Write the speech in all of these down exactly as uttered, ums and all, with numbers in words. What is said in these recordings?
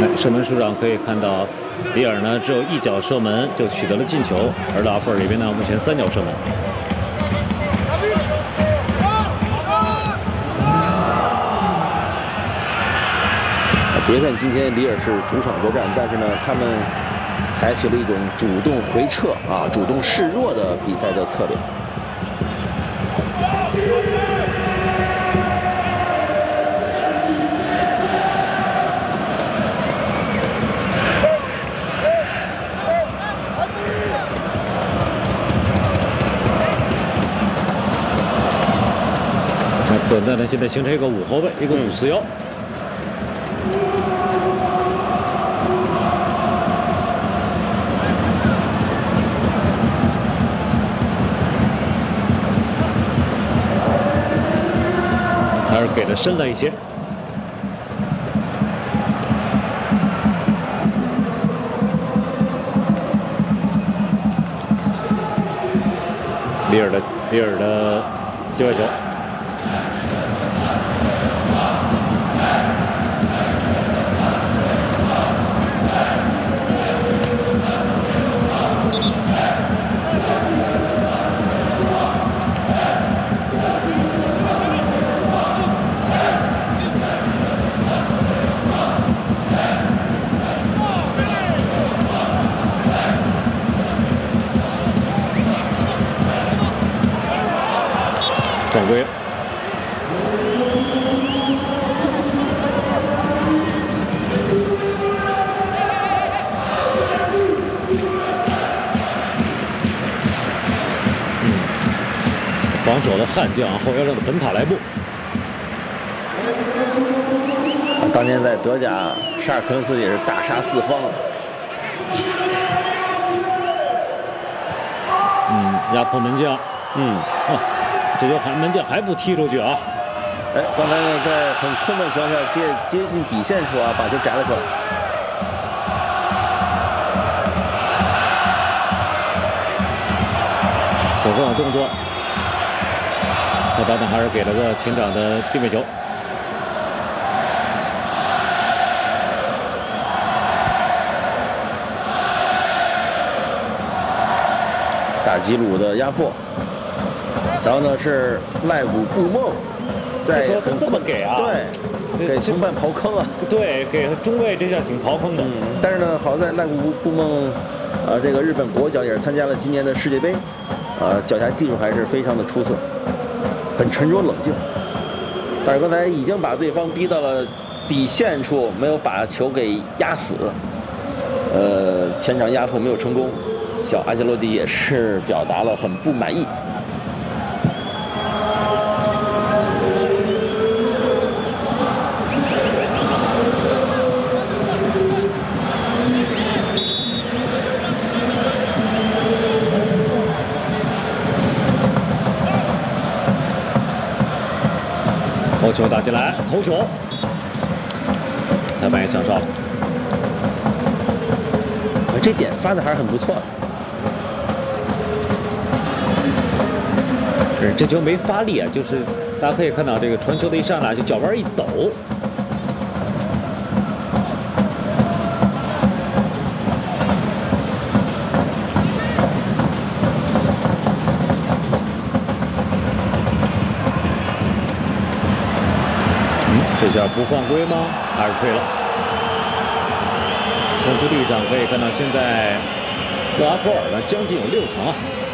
哎，射门数上可以看到，里尔呢只有一脚射门就取得了进球，而拉夫尔这边呢目前三脚射门。 别看今天里尔是主场作战，但是呢，他们采取了一种主动回撤啊、主动示弱的比赛的策略。 那短暂的现在形成一个五后卫，一个五四幺。还是给的深了一些。里尔的里尔的机会球。犯规了。防守的悍将后腰上的本塔莱布， 当年在德甲，沙尔克恩斯也是大杀四方。 嗯，压迫门将， 嗯， 啊。这球还门将还不踢出去啊！ 哎，刚才呢，在很困难情况下接接近底线处啊，把球摘了出来。 手上有动作，这搭档还是给了个前场的定位球。 大吉鲁的压迫。然后呢是赖古布梦，在很这么给啊， 对，给中半刨坑啊， 对，给中卫这下挺刨坑的。 嗯，但是呢，好在赖古布梦，呃，这个日本国脚也是参加了今年的世界杯，呃，脚下技术还是非常的出色，很沉着冷静。但是刚才已经把对方逼到了底线处，没有把球给压死，呃，前场压迫没有成功，小阿切洛蒂也是表达了很不满意。 头球打进来，头球，裁判也响哨了。 这点发的还是很不错的。 是这球没发力啊，就是大家可以看到这个传球的一刹那，就脚腕一抖。这下不犯规吗？还是吹了？看球地上可以看到，现在勒阿弗尔呢将近有六成啊。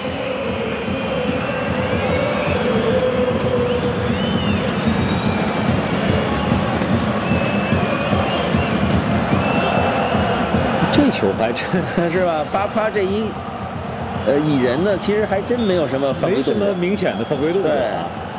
这球还真是吧？巴帕这一呃蚁人呢，其实还真没有什么犯规动作， 没什么明显的犯规动作对啊。